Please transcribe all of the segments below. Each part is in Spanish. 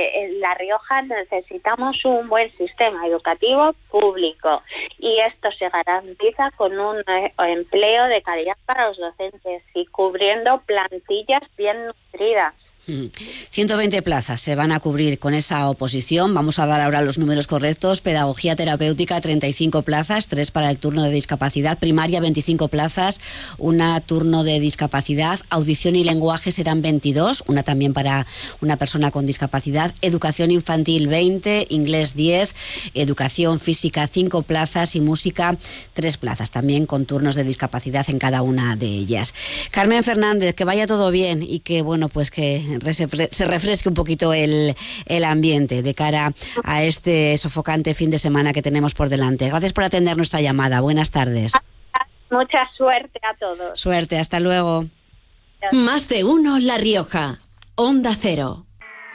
en La Rioja necesitamos un buen sistema educativo público y esto se garantiza con un empleo de calidad para los docentes y cubriendo plantillas bien nutridas. 120 plazas se van a cubrir con esa oposición. Vamos a dar ahora los números correctos. Pedagogía terapéutica, 35 plazas, 3 para el turno de discapacidad. Primaria, 25 plazas, una turno de discapacidad. Audición y lenguaje serán 22, una también para una persona con discapacidad. Educación infantil, 20, inglés 10, educación física, 5 plazas y música, 3 plazas, también con turnos de discapacidad en cada una de ellas. Carmen Fernández, que vaya todo bien y que, bueno, pues que se refresque un poquito el ambiente de cara a este sofocante fin de semana que tenemos por delante. Gracias por atender nuestra llamada. Buenas tardes. Mucha suerte a todos. Suerte, hasta luego. Más de uno La Rioja. Onda Cero.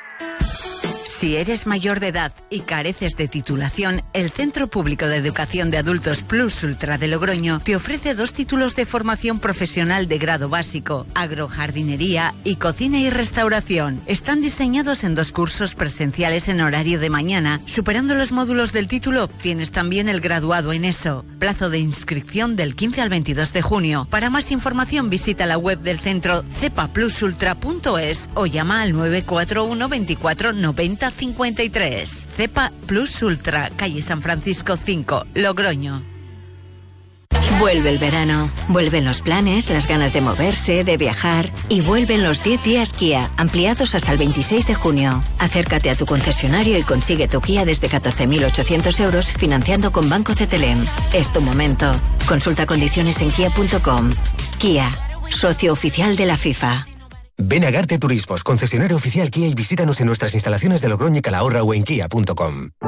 Si eres mayor de edad y careces de titulación, el Centro Público de Educación de Adultos Plus Ultra de Logroño te ofrece 2 títulos de formación profesional de grado básico, agrojardinería y cocina y restauración. Están diseñados en 2 cursos presenciales en horario de mañana. Superando los módulos del título, obtienes también el graduado en ESO. Plazo de inscripción del 15 al 22 de junio. Para más información visita la web del centro cepaplusultra.es o llama al 941 24 90 53. Cepa Plus Ultra, calle San Francisco 5, Logroño. Vuelve el verano, vuelven los planes, las ganas de moverse, de viajar y vuelven los 10 días Kia, ampliados hasta el 26 de junio. Acércate a tu concesionario y consigue tu Kia desde 14.800 euros financiando con Banco CTLM. Es tu momento. Consulta condiciones en kia.com. Kia, socio oficial de la FIFA. Ven a Garte Turismos, concesionario oficial Kia, y visítanos en nuestras instalaciones de Logroño y Calahorra o en kia.com.